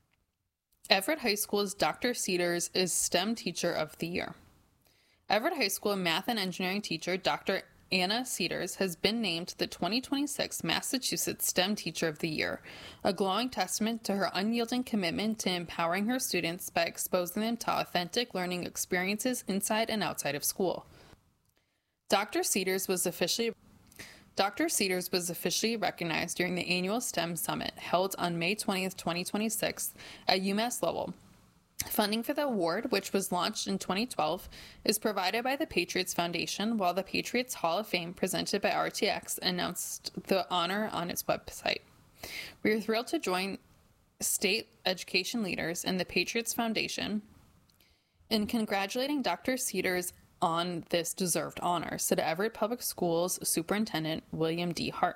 Everett High School's Doctor Cedars is STEM Teacher of the Year. Everett High School math and engineering teacher Doctor Anna Cedars has been named the twenty twenty-six Massachusetts STEM Teacher of the Year, a glowing testament to her unyielding commitment to empowering her students by exposing them to authentic learning experiences inside and outside of school. Doctor Cedars was officially Doctor Cedars was officially recognized during the annual STEM Summit held on May twentieth, twenty twenty-six at UMass Lowell. Funding for the award, which was launched in twenty twelve, is provided by the Patriots Foundation, while the Patriots Hall of Fame, presented by R T X, announced the honor on its website. We are thrilled to join state education leaders and the Patriots Foundation in congratulating Doctor Cedars on this deserved honor, said Everett Public Schools Superintendent William D. Hart.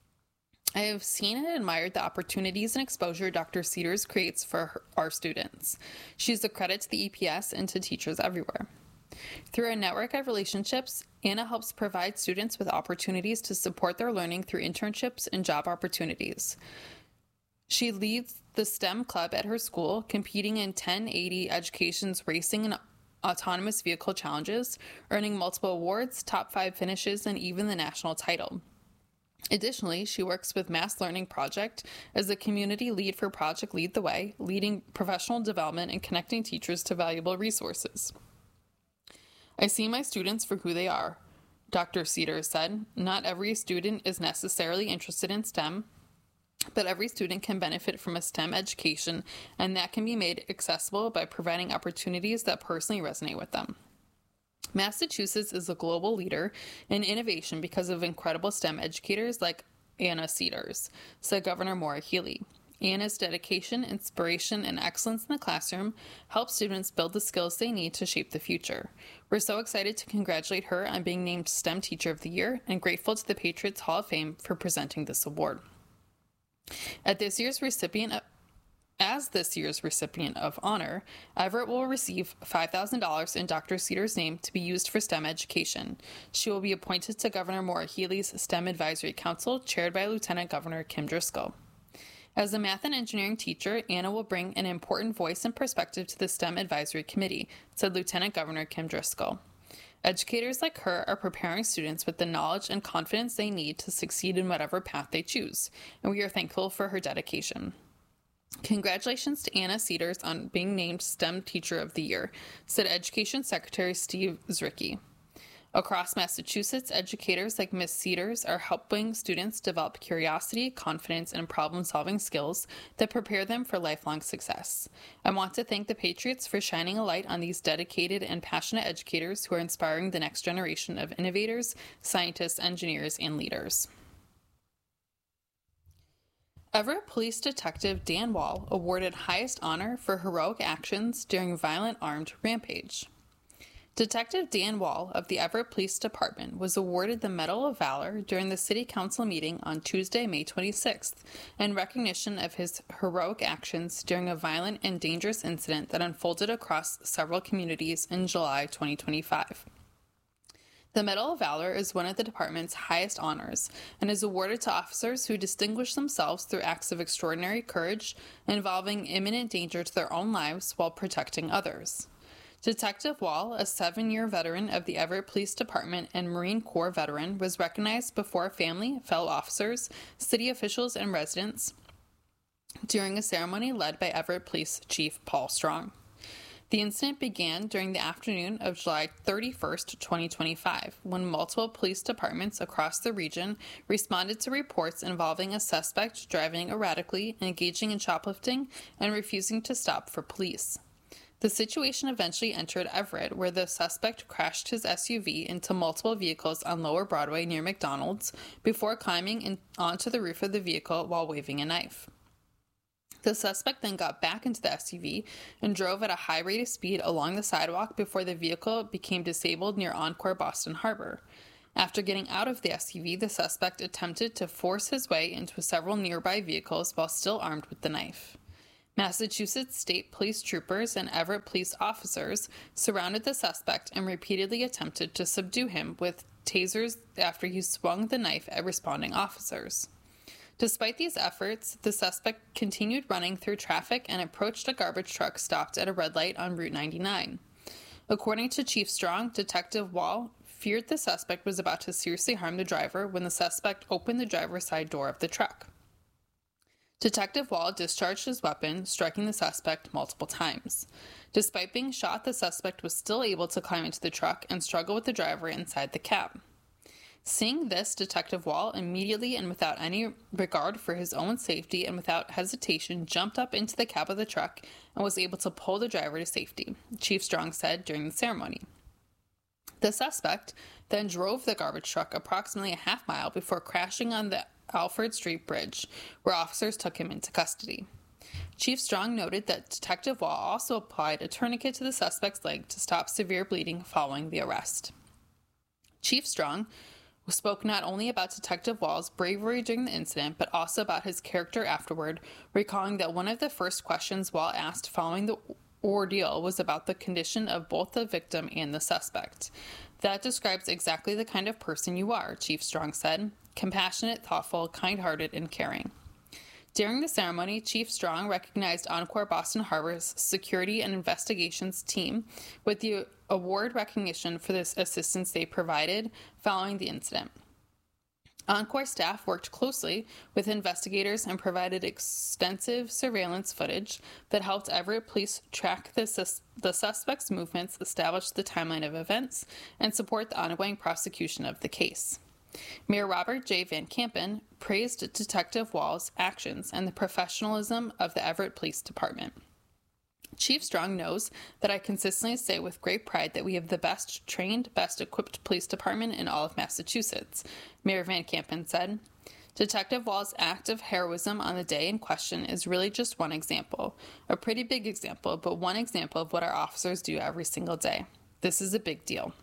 I have seen and admired the opportunities and exposure Doctor Cedars creates for her, our students. She's a credit to the E P S and to teachers everywhere. Through a network of relationships, Anna helps provide students with opportunities to support their learning through internships and job opportunities. She leads the STEM club at her school, competing in ten eighty Education's racing and autonomous vehicle challenges, earning multiple awards, top five finishes, and even the national title. Additionally, she works with Mass Learning Project as a community lead for Project Lead the Way, leading professional development and connecting teachers to valuable resources. I see my students for who they are, Doctor Cedars said. Not every student is necessarily interested in STEM, but every student can benefit from a STEM education, and that can be made accessible by providing opportunities that personally resonate with them. Massachusetts is a global leader in innovation because of incredible STEM educators like Anna Cedars, said Governor Maura Healey. Anna's dedication, inspiration, and excellence in the classroom help students build the skills they need to shape the future. We're so excited to congratulate her on being named STEM Teacher of the Year and grateful to the Patriots Hall of Fame for presenting this award. At this year's recipient of As this year's recipient of honor, Everett will receive five thousand dollars in Doctor Cedars' name to be used for STEM education. She will be appointed to Governor Maura Healey's STEM Advisory Council, chaired by Lieutenant Governor Kim Driscoll. As a math and engineering teacher, Anna will bring an important voice and perspective to the STEM Advisory Committee, said Lieutenant Governor Kim Driscoll. Educators like her are preparing students with the knowledge and confidence they need to succeed in whatever path they choose, and we are thankful for her dedication. Congratulations to Anna Cedars on being named STEM Teacher of the Year, said Education Secretary Steve Zricki. Across Massachusetts, educators like Miz Cedars are helping students develop curiosity, confidence, and problem-solving skills that prepare them for lifelong success. I want to thank the Patriots for shining a light on these dedicated and passionate educators who are inspiring the next generation of innovators, scientists, engineers, and leaders. Everett Police Detective Dan Wall awarded highest honor for heroic actions during violent armed rampage. Detective Dan Wall of the Everett Police Department was awarded the Medal of Valor during the City Council meeting on Tuesday, May twenty-sixth, in recognition of his heroic actions during a violent and dangerous incident that unfolded across several communities in July twenty twenty-five. The Medal of Valor is one of the department's highest honors and is awarded to officers who distinguish themselves through acts of extraordinary courage involving imminent danger to their own lives while protecting others. Detective Wall, a seven-year veteran of the Everett Police Department and Marine Corps veteran, was recognized before family, fellow officers, city officials, and residents during a ceremony led by Everett Police Chief Paul Strong. The incident began during the afternoon of July thirty-first, twenty twenty-five, when multiple police departments across the region responded to reports involving a suspect driving erratically, engaging in shoplifting, and refusing to stop for police. The situation eventually entered Everett, where the suspect crashed his S U V into multiple vehicles on Lower Broadway near McDonald's before climbing in, onto the roof of the vehicle while waving a knife. The suspect then got back into the S U V and drove at a high rate of speed along the sidewalk before the vehicle became disabled near Encore Boston Harbor. After getting out of the S U V, the suspect attempted to force his way into several nearby vehicles while still armed with the knife. Massachusetts State Police troopers and Everett police officers surrounded the suspect and repeatedly attempted to subdue him with tasers after he swung the knife at responding officers. Despite these efforts, the suspect continued running through traffic and approached a garbage truck stopped at a red light on Route ninety-nine. According to Chief Strong, Detective Wall feared the suspect was about to seriously harm the driver when the suspect opened the driver's side door of the truck. Detective Wall discharged his weapon, striking the suspect multiple times. Despite being shot, the suspect was still able to climb into the truck and struggle with the driver inside the cab. Seeing this, Detective Wall immediately and without any regard for his own safety and without hesitation jumped up into the cab of the truck and was able to pull the driver to safety, Chief Strong said during the ceremony. The suspect then drove the garbage truck approximately a half mile before crashing on the Alfred Street Bridge, where officers took him into custody. Chief Strong noted that Detective Wall also applied a tourniquet to the suspect's leg to stop severe bleeding following the arrest. Chief Strong spoke not only about Detective Wall's bravery during the incident, but also about his character afterward, recalling that one of the first questions Wall asked following the ordeal was about the condition of both the victim and the suspect. That describes exactly the kind of person you are, Chief Strong said. Compassionate, thoughtful, kind-hearted, and caring. During the ceremony, Chief Strong recognized Encore Boston Harbor's security and investigations team with the award recognition for this assistance they provided following the incident. Encore staff worked closely with investigators and provided extensive surveillance footage that helped Everett police track the, sus- the suspect's movements, establish the timeline of events, and support the ongoing prosecution of the case. Mayor Robert J. Van Kampen praised Detective Wall's actions and the professionalism of the Everett Police Department. Chief Strong knows that I consistently say with great pride that we have the best trained, best equipped police department in all of Massachusetts, Mayor Van Kampen said. Detective Wall's act of heroism on the day in question is really just one example, a pretty big example, but one example of what our officers do every single day. This is a big deal.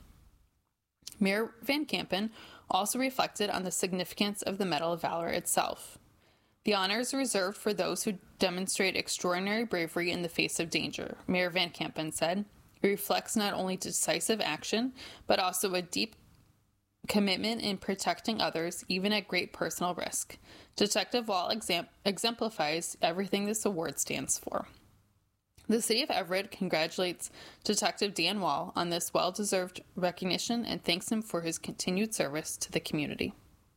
Mayor Van Kampen also reflected on the significance of the Medal of Valor itself. The honor is reserved for those who demonstrate extraordinary bravery in the face of danger, Mayor Van Kampen said. It reflects not only decisive action, but also a deep commitment in protecting others, even at great personal risk. Detective Wall exam- exemplifies everything this award stands for. The City of Everett congratulates Detective Dan Wall on this well-deserved recognition and thanks him for his continued service to the community.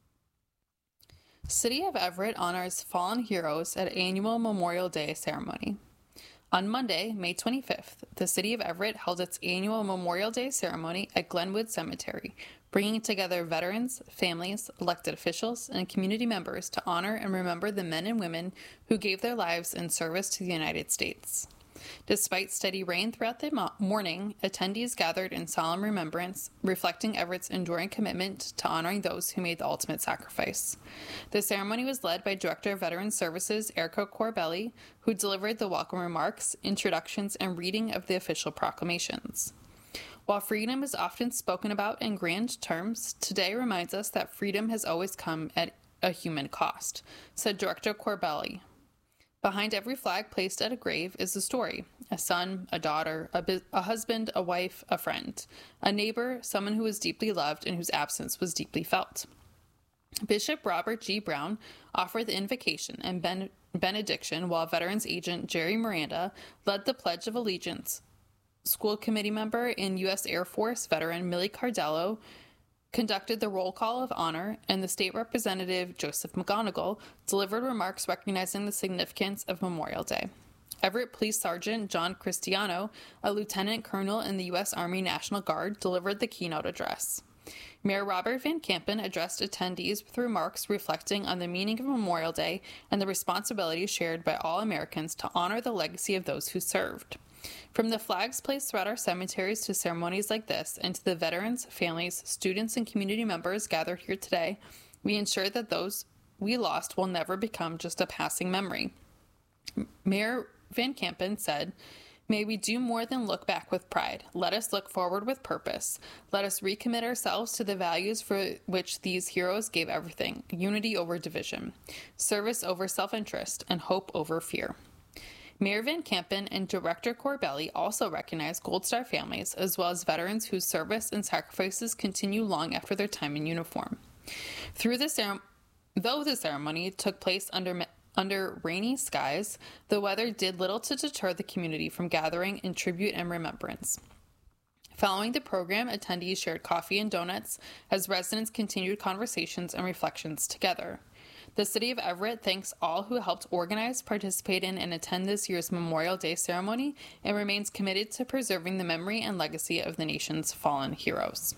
City of Everett honors fallen heroes at annual Memorial Day ceremony. On Monday, May twenty-fifth, the City of Everett held its annual Memorial Day ceremony at Glenwood Cemetery, bringing together veterans, families, elected officials, and community members to honor and remember the men and women who gave their lives in service to the United States. Despite steady rain throughout the mo- morning, attendees gathered in solemn remembrance, reflecting Everett's enduring commitment to honoring those who made the ultimate sacrifice. The ceremony was led by Director of Veterans Services Erica Corbelli, who delivered the welcome remarks, introductions, and reading of the official proclamations. While freedom is often spoken about in grand terms, today reminds us that freedom has always come at a human cost, said Director Corbelli. Behind every flag placed at a grave is a story: a son, a daughter, a, bu- a husband, a wife, a friend, a neighbor, someone who was deeply loved and whose absence was deeply felt. Bishop Robert G. Brown offered the invocation and ben- benediction, while Veterans Agent Jerry Miranda led the Pledge of Allegiance. School committee member and U S Air Force veteran Millie Cardello conducted the roll call of honor, and the state representative Joseph McGonigal delivered remarks recognizing the significance of Memorial Day. Everett Police Sergeant John Cristiano, a lieutenant colonel in the U S Army National Guard, delivered the keynote address. Mayor Robert Van Kampen addressed attendees with remarks reflecting on the meaning of Memorial Day and the responsibility shared by all Americans to honor the legacy of those who served. From the flags placed throughout our cemeteries to ceremonies like this, and to the veterans, families, students, and community members gathered here today, we ensure that those we lost will never become just a passing memory. Mayor Van Kampen said, "May we do more than look back with pride. Let us look forward with purpose. Let us recommit ourselves to the values for which these heroes gave everything: unity over division, service over self-interest, and hope over fear." Mayor Van Kampen and Director Corbelli also recognized Gold Star families, as well as veterans whose service and sacrifices continue long after their time in uniform. Through the cere- Though the ceremony took place under Under rainy skies, the weather did little to deter the community from gathering in tribute and remembrance. Following the program, attendees shared coffee and donuts as residents continued conversations and reflections together. The City of Everett thanks all who helped organize, participate in, and attend this year's Memorial Day ceremony and remains committed to preserving the memory and legacy of the nation's fallen heroes.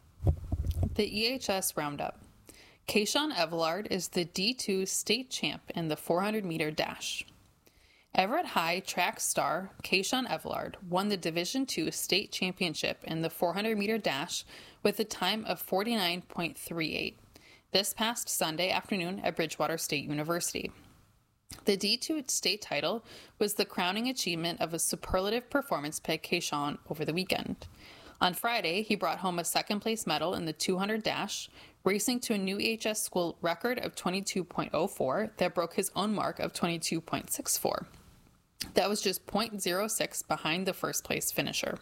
The E H S Roundup. Kayshawn Evelard is the D two state champ in the four hundred meter dash. Everett High track star Kayshawn Evelard won the Division two state championship in the four hundred meter dash with a time of forty-nine point three eight this past Sunday afternoon at Bridgewater State University. The D two state title was the crowning achievement of a superlative performance by Kayshawn over the weekend. On Friday, he brought home a second-place medal in the two hundred dash, racing to a new E H S school record of twenty-two point oh four that broke his own mark of twenty-two point six four. That was just zero point zero six behind the first-place finisher.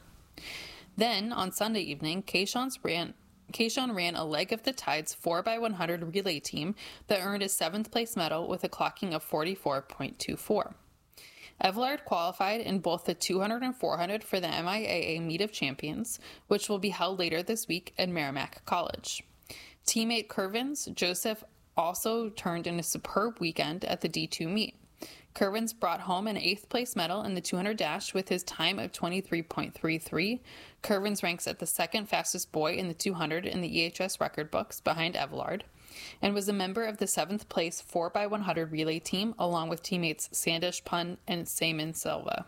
Then, on Sunday evening, Kayshawn's ran, Kayshawn ran a leg of the Tide's four by one hundred relay team that earned a seventh-place medal with a clocking of forty-four point two four. Evelard qualified in both the two hundred and four hundred for the M I A A Meet of Champions, which will be held later this week at Merrimack College. Teammate Curvins Joseph also turned in a superb weekend at the D two meet. Curvins brought home an eighth-place medal in the two hundred dash with his time of twenty-three point three three. Curvins ranks at the second fastest boy in the two hundred in the E H S record books behind Evelard, and was a member of the seventh-place four by one hundred relay team along with teammates Sandish Pun and Simon Silva.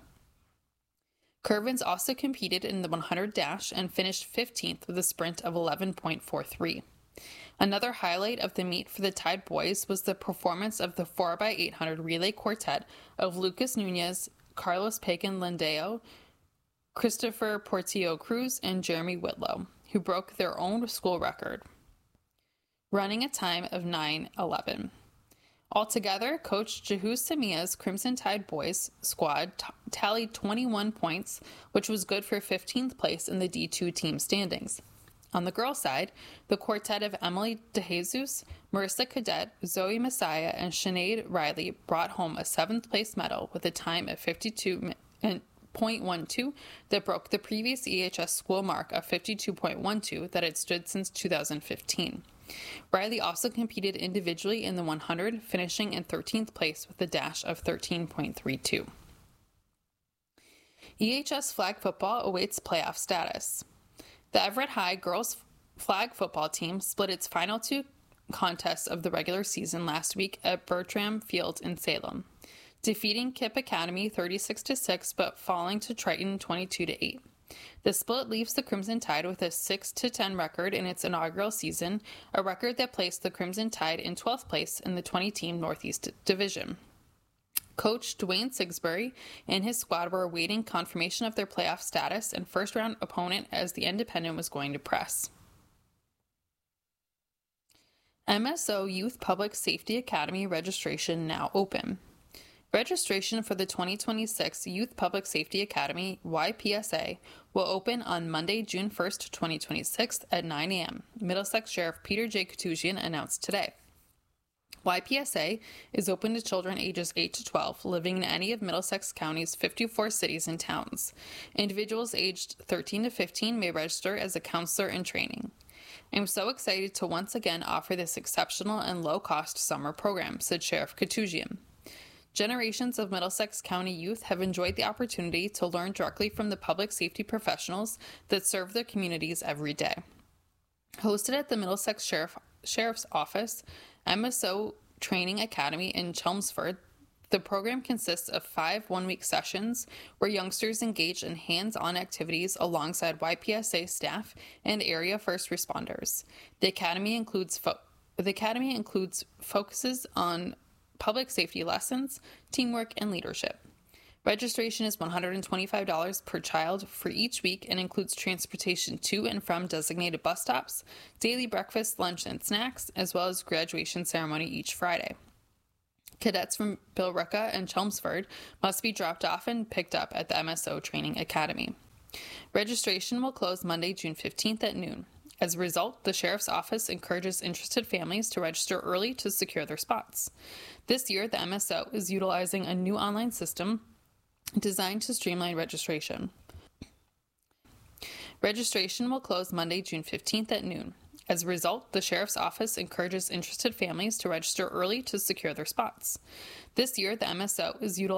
Curvins also competed in the one hundred dash and finished fifteenth with a sprint of eleven point four three. Another highlight of the meet for the Tide boys was the performance of the four by eight hundred relay quartet of Lucas Nunez, Carlos Pagan-Landeo, Christopher Portillo Cruz, and Jeremy Whitlow, who broke their own school record, running a time of nine eleven. Altogether, Coach Jehu Samia's Crimson Tide boys squad t- tallied twenty-one points, which was good for fifteenth place in the D two team standings. On the girls' side, the quartet of Emily DeJesus, Marissa Cadet, Zoe Messiah, and Sinead Riley brought home a seventh-place medal with a time of fifty-two point one two that broke the previous E H S school mark of fifty-two point one two that had stood since two thousand fifteen. Riley also competed individually in the one hundred, finishing in thirteenth place with a dash of thirteen point three two. E H S flag football awaits playoff status. The Everett High girls flag football team split its final two contests of the regular season last week at Bertram Field in Salem, defeating Kipp Academy thirty-six to six but falling to Triton twenty-two to eight. The split leaves the Crimson Tide with a six to ten record in its inaugural season, a record that placed the Crimson Tide in twelfth place in the twenty-team Northeast Division. Coach Dwayne Sigsbury and his squad were awaiting confirmation of their playoff status and first-round opponent as the Independent was going to press. M S O Youth Public Safety Academy registration now open. Registration for the twenty twenty-six Youth Public Safety Academy, Y P S A, will open on Monday, June first, twenty twenty-six at nine a.m., Middlesex Sheriff Peter J. Katusian announced today. Y P S A is open to children ages eight to twelve living in any of Middlesex County's fifty-four cities and towns. Individuals aged thirteen to fifteen may register as a counselor in training. I'm so excited to once again offer this exceptional and low-cost summer program, said Sheriff Katusian. Generations of Middlesex County youth have enjoyed the opportunity to learn directly from the public safety professionals that serve their communities every day. Hosted at the Middlesex Sheriff, Sheriff's Office, M S O Training Academy in Chelmsford, The program consists of five one-week sessions where youngsters engage in hands-on activities alongside Y P S A staff and area first responders. The academy includes fo- the academy includes focuses on public safety lessons, teamwork, and leadership. Registration is one hundred twenty-five dollars per child for each week and includes transportation to and from designated bus stops, daily breakfast, lunch, and snacks, as well as graduation ceremony each Friday. Cadets from Billerica and Chelmsford must be dropped off and picked up at the M S O Training Academy. Registration will close Monday, June fifteenth at noon. As a result, the Sheriff's Office encourages interested families to register early to secure their spots. This year, the M S O is utilizing a new online system designed to streamline registration. Registration will close Monday, June fifteenth at noon. As a result, the Sheriff's Office encourages interested families to register early to secure their spots. This year, the M S O is utilizing